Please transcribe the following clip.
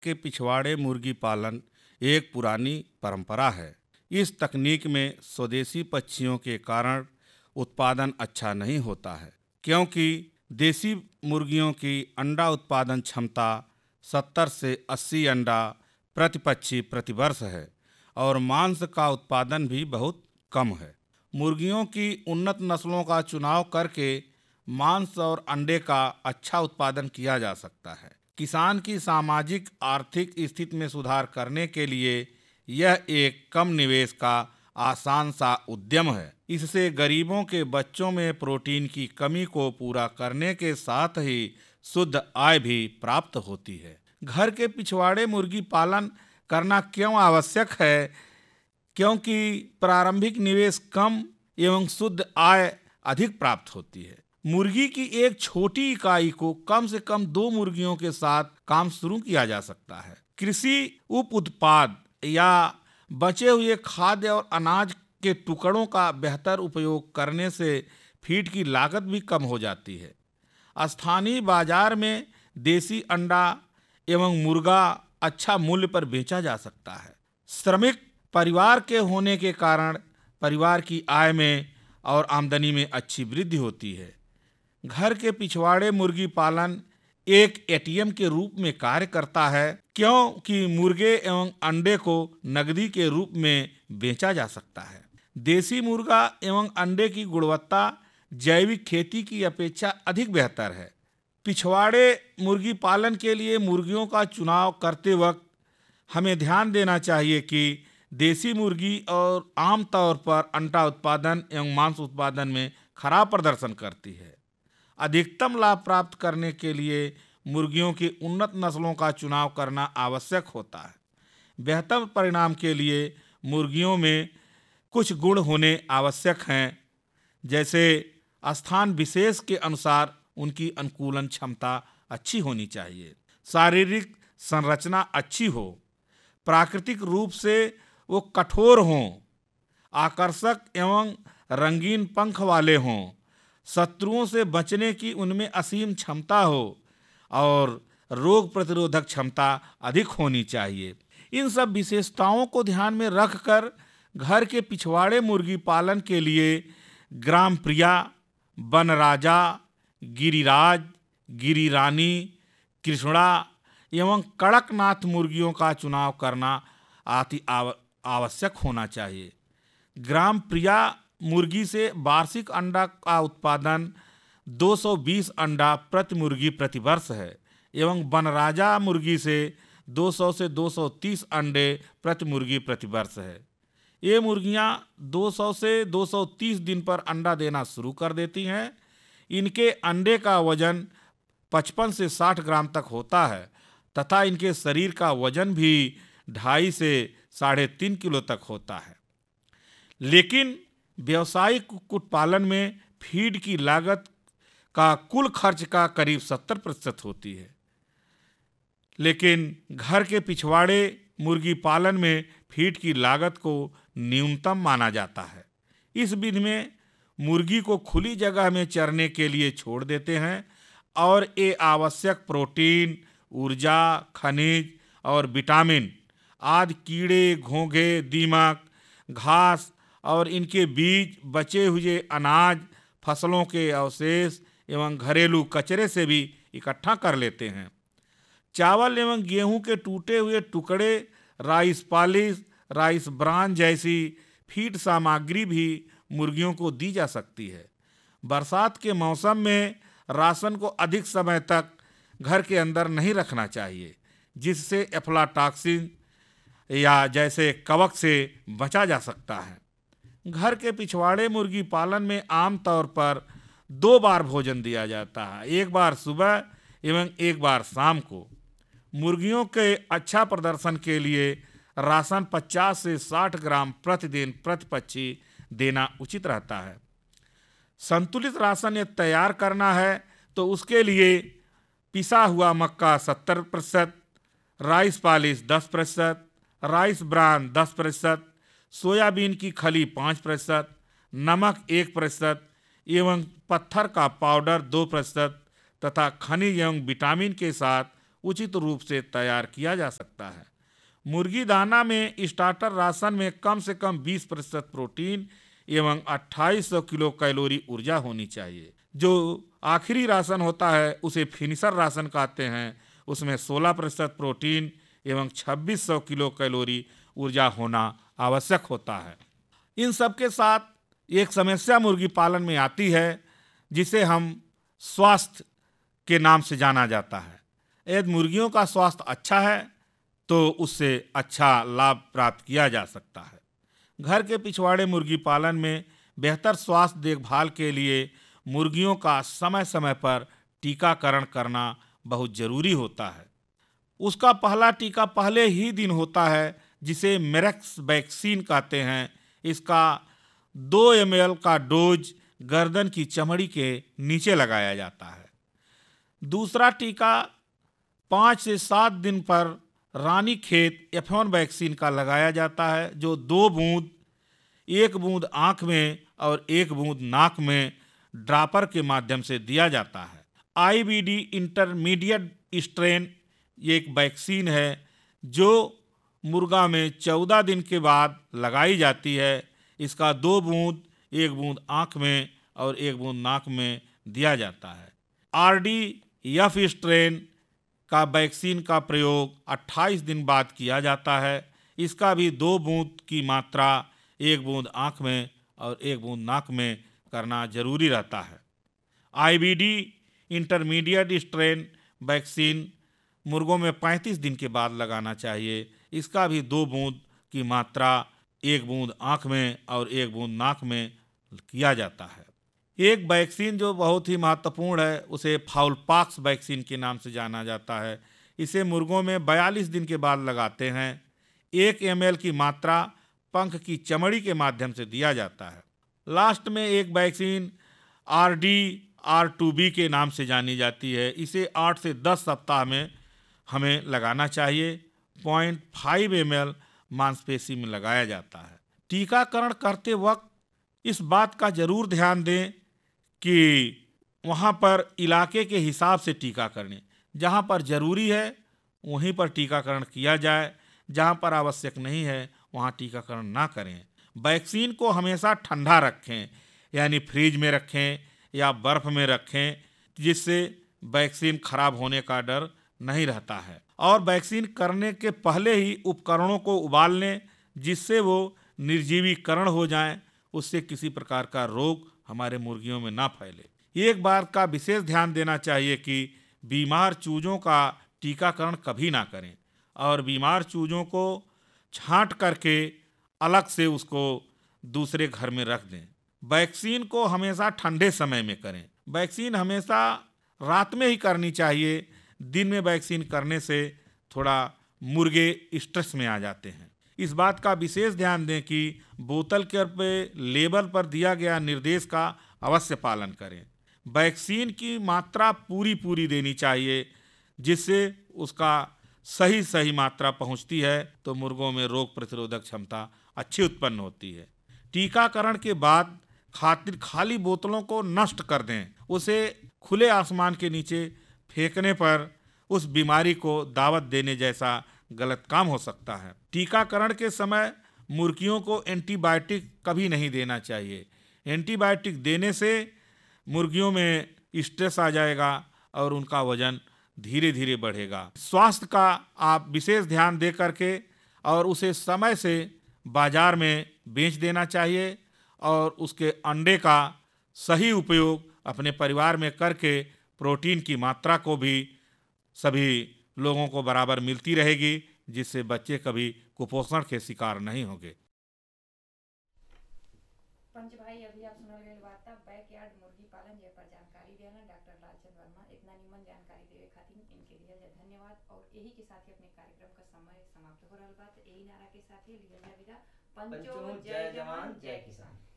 के पिछवाड़े मुर्गी पालन एक पुरानी परंपरा है। इस तकनीक में स्वदेशी पक्षियों के कारण उत्पादन अच्छा नहीं होता है, क्योंकि देसी मुर्गियों की अंडा उत्पादन क्षमता 70 से 80 अंडा प्रति पक्षी प्रति वर्ष है और मांस का उत्पादन भी बहुत कम है। मुर्गियों की उन्नत नस्लों का चुनाव करके मांस और अंडे का अच्छा उत्पादन किया जा सकता है। किसान की सामाजिक आर्थिक स्थिति में सुधार करने के लिए यह एक कम निवेश का आसान सा उद्यम है। इससे गरीबों के बच्चों में प्रोटीन की कमी को पूरा करने के साथ ही शुद्ध आय भी प्राप्त होती है। घर के पिछवाड़े मुर्गी पालन करना क्यों आवश्यक है? क्योंकि प्रारंभिक निवेश कम एवं शुद्ध आय अधिक प्राप्त होती है। मुर्गी की एक छोटी इकाई को कम से कम 2 मुर्गियों के साथ काम शुरू किया जा सकता है। कृषि उप उत्पाद या बचे हुए खाद्य और अनाज के टुकड़ों का बेहतर उपयोग करने से फीड की लागत भी कम हो जाती है। स्थानीय बाजार में देसी अंडा एवं मुर्गा अच्छा मूल्य पर बेचा जा सकता है। श्रमिक परिवार के होने के कारण परिवार की आय में और आमदनी में अच्छी वृद्धि होती है। घर के पिछवाड़े मुर्गी पालन एक एटीएम के रूप में कार्य करता है, क्योंकि मुर्गे एवं अंडे को नकदी के रूप में बेचा जा सकता है। देसी मुर्गा एवं अंडे की गुणवत्ता जैविक खेती की अपेक्षा अधिक बेहतर है। पिछवाड़े मुर्गी पालन के लिए मुर्गियों का चुनाव करते वक्त हमें ध्यान देना चाहिए कि देसी मुर्गी और आमतौर पर अंडा उत्पादन एवं मांस उत्पादन में खराब प्रदर्शन करती है। अधिकतम लाभ प्राप्त करने के लिए मुर्गियों की उन्नत नस्लों का चुनाव करना आवश्यक होता है। बेहतर परिणाम के लिए मुर्गियों में कुछ गुण होने आवश्यक हैं, जैसे स्थान विशेष के अनुसार उनकी अनुकूलन क्षमता अच्छी होनी चाहिए, शारीरिक संरचना अच्छी हो, प्राकृतिक रूप से वो कठोर हों, आकर्षक एवं रंगीन पंख वाले हों, शत्रुओं से बचने की उनमें असीम क्षमता हो और रोग प्रतिरोधक क्षमता अधिक होनी चाहिए। इन सब विशेषताओं को ध्यान में रखकर घर के पिछवाड़े मुर्गी पालन के लिए ग्राम प्रिया, बनराजा, गिरिराज, गिरिरानी, कृष्णा एवं कड़कनाथ मुर्गियों का चुनाव करना अति आवश्यक होना चाहिए। ग्राम प्रिया मुर्गी से वार्षिक अंडा का उत्पादन 220 अंडा प्रति मुर्गी प्रति वर्ष है एवं बनराजा मुर्गी से 200 से 230 अंडे प्रति मुर्गी प्रति वर्ष है। ये मुर्गियां 200 से 230 दिन पर अंडा देना शुरू कर देती हैं। इनके अंडे का वजन 55 से 60 ग्राम तक होता है तथा इनके शरीर का वजन भी 2.5 से 3.5 किलो तक होता है। लेकिन व्यावसायिक कुक्कुट पालन में फीड की लागत का कुल खर्च का करीब 70% होती है, लेकिन घर के पिछवाड़े मुर्गी पालन में फीड की लागत को न्यूनतम माना जाता है। इस विधि में मुर्गी को खुली जगह में चरने के लिए छोड़ देते हैं और ये आवश्यक प्रोटीन, ऊर्जा, खनिज और विटामिन आदि कीड़े, घोंघे, दीमक, घास और इनके बीज, बचे हुए अनाज, फसलों के अवशेष एवं घरेलू कचरे से भी इकट्ठा कर लेते हैं। चावल एवं गेहूं के टूटे हुए टुकड़े, राइस पॉलिश, राइस ब्रान जैसी फीड सामग्री भी मुर्गियों को दी जा सकती है। बरसात के मौसम में राशन को अधिक समय तक घर के अंदर नहीं रखना चाहिए, जिससे एफ्लाटॉक्सिन या जैसे कवक से बचा जा सकता है। घर के पिछवाड़े मुर्गी पालन में आमतौर पर 2 बार भोजन दिया जाता है, एक बार सुबह एवं एक बार शाम को। मुर्गियों के अच्छा प्रदर्शन के लिए राशन 50 से 60 ग्राम प्रतिदिन प्रति पक्षी देना उचित रहता है। संतुलित राशन यदि तैयार करना है तो उसके लिए पिसा हुआ मक्का 70%, rice polish 10%, rice bran 10%, soybean की खली 5%, नमक 1% एवं पत्थर का पाउडर 2% तथा खनिज एवं विटामिन के साथ उचित रूप से तैयार किया जा सकता है। मुर्गी दाना में स्टार्टर राशन में कम से कम 20% प्रोटीन एवं 2800 किलो कैलोरी ऊर्जा होनी चाहिए। जो आखिरी राशन होता है उसे फिनिशर राशन कहते हैं, उसमें 16% प्रोटीन एवं 2600 किलो कैलोरी ऊर्जा होना आवश्यक होता है। इन सब के साथ एक समस्या मुर्गी पालन में आती है जिसे हम स्वास्थ्य के नाम से जाना जाता है। यदि मुर्गियों का स्वास्थ्य अच्छा है तो उससे अच्छा लाभ प्राप्त किया जा सकता है। घर के पिछवाड़े मुर्गी पालन में बेहतर स्वास्थ्य देखभाल के लिए मुर्गियों का समय समय पर टीकाकरण करना बहुत जरूरी होता है। उसका पहला टीका पहले ही दिन होता है जिसे मेरेक्स वैक्सीन कहते हैं। इसका 2 ml का डोज गर्दन की चमड़ी के नीचे लगाया जाता है। दूसरा टीका 5 से 7 दिन पर रानीखेत F1 वैक्सीन का लगाया जाता है, जो 2 बूंद, 1 बूंद आंख में और 1 बूंद नाक में ड्रॉपर के माध्यम से दिया जाता है। IBD इंटरमीडिएट स्ट्रेन ये एक वैक्सीन है जो मुर्गा में 14 दिन के बाद लगाई जाती है। इसका 2 बूंद, 1 बूंद आंख में और 1 बूंद नाक में दिया जाता है। RDF स्ट्रेन का वैक्सीन का प्रयोग 28 दिन बाद किया जाता है। इसका भी 2 बूंद की मात्रा 1 बूंद आंख में और 1 बूंद नाक में करना जरूरी रहता है। IBD इंटरमीडिएट स्ट्रेन वैक्सीन मुर्गों में 35 दिन के बाद लगाना चाहिए। इसका भी 2 बूंद की मात्रा 1 बूंद आंख में और 1 बूंद नाक में किया जाता है। एक वैक्सीन जो बहुत ही महत्वपूर्ण है उसे फाउलपॉक्स वैक्सीन के नाम से जाना जाता है। इसे मुर्गों में 42 दिन के बाद लगाते हैं। 1 ml की मात्रा पंख की चमड़ी के माध्यम से दिया जाता है। लास्ट में एक वैक्सीन RDR2B के नाम से जानी जाती है। इसे 8 से 10 सप्ताह में हमें लगाना चाहिए। 0.5 ml मांसपेशी में लगाया जाता है। टीकाकरण करते वक्त इस बात का जरूर ध्यान दें कि वहाँ पर इलाके के हिसाब से टीका करें। जहाँ पर ज़रूरी है वहीं पर टीकाकरण किया जाए, जहाँ पर आवश्यक नहीं है वहाँ टीकाकरण ना करें। वैक्सीन को हमेशा ठंडा रखें, यानी फ्रिज में रखें या बर्फ़ में रखें, जिससे वैक्सीन खराब होने का डर नहीं रहता है। और वैक्सीन करने के पहले ही उपकरणों को उबाल लें जिससे वो निर्जीवीकरण हो जाएं, उससे किसी प्रकार का रोग हमारे मुर्गियों में ना फैले। एक बात का विशेष ध्यान देना चाहिए कि बीमार चूजों का टीकाकरण कभी ना करें और बीमार चूजों को छांट करके अलग से उसको दूसरे घर में रख दें। वैक्सीन को हमेशा ठंडे समय में करें। वैक्सीन हमेशा रात में ही करनी चाहिए। दिन में वैक्सीन करने से थोड़ा मुर्गे स्ट्रेस में आ जाते हैं। इस बात का विशेष ध्यान दें कि बोतल के पे लेबल पर दिया गया निर्देश का अवश्य पालन करें। वैक्सीन की मात्रा पूरी देनी चाहिए, जिससे उसका सही मात्रा पहुंचती है तो मुर्गों में रोग प्रतिरोधक क्षमता अच्छी उत्पन्न होती है। टीकाकरण के बाद खाली बोतलों को नष्ट कर दें। उसे खुले आसमान के नीचे फेंकने पर उस बीमारी को दावत देने जैसा गलत काम हो सकता है। टीकाकरण के समय मुर्गियों को एंटीबायोटिक कभी नहीं देना चाहिए। एंटीबायोटिक देने से मुर्गियों में स्ट्रेस आ जाएगा और उनका वजन धीरे धीरे बढ़ेगा। स्वास्थ्य का आप विशेष ध्यान दे करके और उसे समय से बाजार में बेच देना चाहिए और उसके अंडे का सही उपयोग अपने परिवार में करके प्रोटीन की मात्रा को भी सभी लोगों को बराबर मिलती रहेगी, जिससे बच्चे कभी कुपोषण के शिकार नहीं होंगे। पंच भाई, अभी आप सुनल गई वार्ता बैकयार्ड मुर्गी पालन जे पर जानकारी देना डॉक्टर लालचंद वर्मा। इतना निमन जानकारी देवे खातिर इनके लिए धन्यवाद। और यही के साथ ही अपने कार्यक्रम का समय समाप्त हो रहा बा। यही नारा के साथ ही लिया विदा। पंचो जय जवान जय किसान।